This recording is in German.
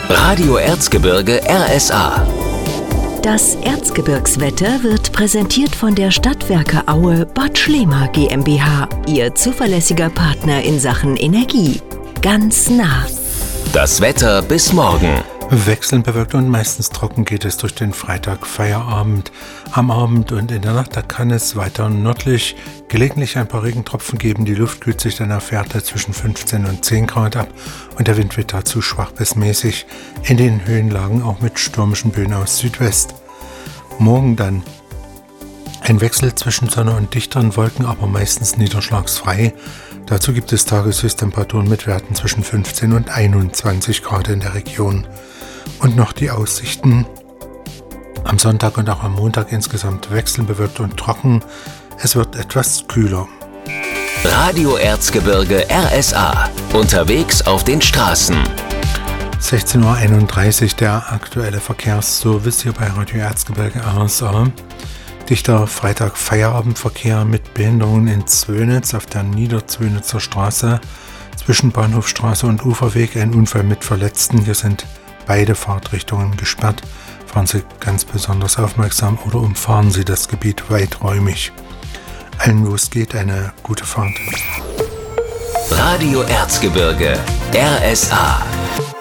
Radio Erzgebirge RSA. Das Erzgebirgswetter wird präsentiert von der Stadtwerke Aue Bad Schlema GmbH, Ihr zuverlässiger Partner in Sachen Energie. Ganz nah. Das Wetter bis morgen. Wechselnd bewölkt und meistens trocken geht es durch den Freitag-Feierabend. Am Abend und in der Nacht, da kann es weiter nördlich gelegentlich ein paar Regentropfen geben. Die Luft kühlt sich dann auf Werte zwischen 15 und 10 Grad ab und der Wind wird dazu schwach bis mäßig. In den Höhenlagen auch mit stürmischen Böen aus Südwest. Morgen dann ein Wechsel zwischen Sonne und dichteren Wolken, aber meistens niederschlagsfrei. Dazu gibt es Tageshöchsttemperaturen mit Werten zwischen 15 und 21 Grad in der Region. Und noch die Aussichten. Am Sonntag und auch am Montag insgesamt wechselbewölkt und trocken. Es wird etwas kühler. Radio Erzgebirge RSA. Unterwegs auf den Straßen. 16.31 Uhr der aktuelle Verkehrsservice hier bei Radio Erzgebirge RSA. Dichter Freitag-Feierabendverkehr mit Behinderungen in Zwönitz auf der Niederzwönitzer Straße zwischen Bahnhofstraße und Uferweg. Ein Unfall mit Verletzten. Hier sind beide Fahrtrichtungen gesperrt. Fahren Sie ganz besonders aufmerksam oder umfahren Sie das Gebiet weiträumig. Allen, wo es geht, eine gute Fahrt. Radio Erzgebirge RSA.